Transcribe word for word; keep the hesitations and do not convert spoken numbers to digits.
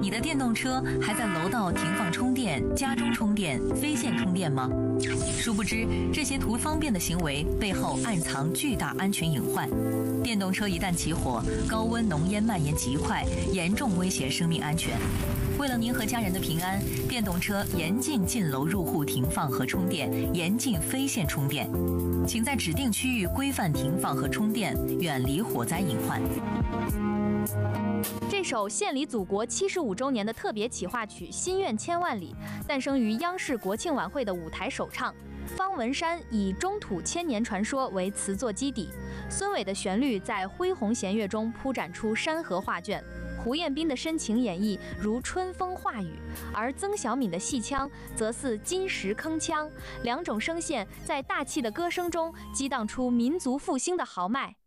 你的电动车还在楼道停放充电、家中充电、非线充电吗？殊不知，这些图方便的行为背后暗藏巨大安全隐患。电动车一旦起火，高温浓烟蔓延极快，严重威胁生命安全。为了您和家人的平安，电动车严禁进楼入户停放和充电，严禁非线充电。请在指定区域规范停放和充电，远离火灾隐患。 这首献礼祖国七十五周年的特别企划曲《心愿千万里》诞生于央视国庆晚会的舞台首唱。方文山以中土千年传说为词作基底，孙伟的旋律在恢宏弦乐中铺展出山河画卷，胡彦斌的深情演绎如春风化雨，而曾小敏的戏腔则似金石铿锵，两种声线在大气的歌声中激荡出民族复兴的豪迈。